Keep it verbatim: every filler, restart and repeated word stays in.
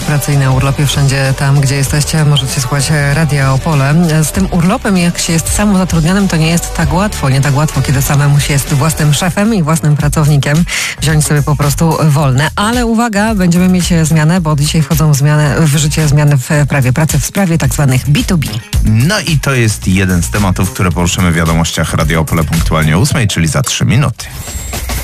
z pracy i na urlopie wszędzie tam, gdzie jesteście, możecie słuchać Radia Opole. Z tym urlopem, jak się jest samozatrudnionym, to nie jest tak łatwo. Nie tak łatwo, kiedy samemu się jest własnym szefem i własnym pracownikiem. Wziąć sobie po prostu wolne. Ale uwaga, będziemy mieć zmianę, bo dzisiaj wchodzą zmiany, w życie zmiany w prawie pracy w sprawie tak zwanych B dwa B. No i to jest jeden z tematów, które poruszymy w wiadomościach Radia Opole punktualnie o ósmej, czyli za trzy minuty.